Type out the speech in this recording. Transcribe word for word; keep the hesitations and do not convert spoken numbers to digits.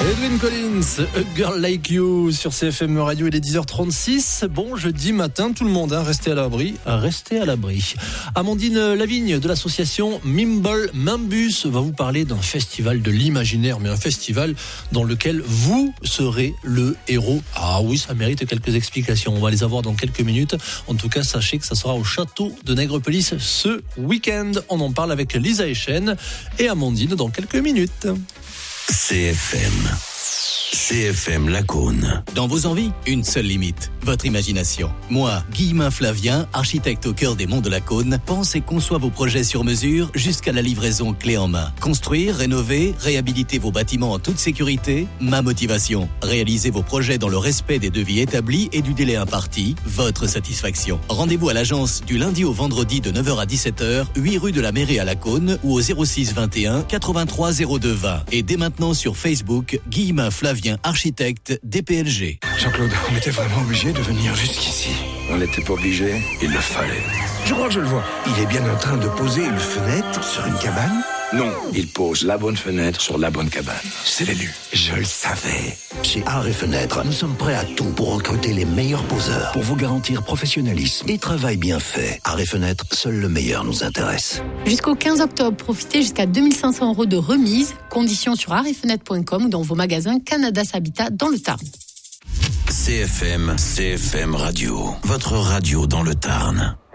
Edwyn Collins, A Girl Like You sur C F M Radio, il est dix heures trente-six. Bon jeudi matin tout le monde, hein, restez à l'abri, restez à l'abri. Amandine Lavigne de l'association Mimble Mimbus va vous parler d'un festival de l'imaginaire, mais un festival dans lequel vous serez le héros. Ah oui, ça mérite quelques explications, on va les avoir dans quelques minutes. En tout cas, sachez que ça sera au château de Nègrepelisse ce week-end. On en parle avec Lisa Echen et Amandine dans quelques minutes. C F M. C F M Lacaune. Dans vos envies, une seule limite, votre imagination. Moi, Guillemin Flavien, architecte au cœur des monts de Lacaune, pense et conçoit vos projets sur mesure jusqu'à la livraison clé en main. Construire, rénover, réhabiliter vos bâtiments en toute sécurité, ma motivation. Réaliser vos projets dans le respect des devis établis et du délai imparti, votre satisfaction. Rendez-vous à l'agence du lundi au vendredi de neuf heures à dix-sept heures, huit rue de la Mairie à Lacaune ou au zéro six vingt et un quatre-vingt-trois zéro deux vingt. Et dès maintenant sur Facebook, Guillemin Flavien, architecte D P L G. Jean-Claude, on était vraiment obligé de venir jusqu'ici. On n'était pas obligé, il le fallait. Je crois que je le vois. Il est bien en train de poser une fenêtre sur une cabane. Non, il pose la bonne fenêtre sur la bonne cabane. C'est l'élu. Je le savais. Chez Art et Fenêtres, nous sommes prêts à tout pour recruter les meilleurs poseurs, pour vous garantir professionnalisme et travail bien fait. Art et Fenêtres, seul le meilleur nous intéresse. Jusqu'au quinze octobre, profitez jusqu'à deux mille cinq cents euros de remise. Conditions sur art et fenêtres point com ou dans vos magasins Canada Habitat dans le Tarn. C F M, C F M Radio, votre radio dans le Tarn.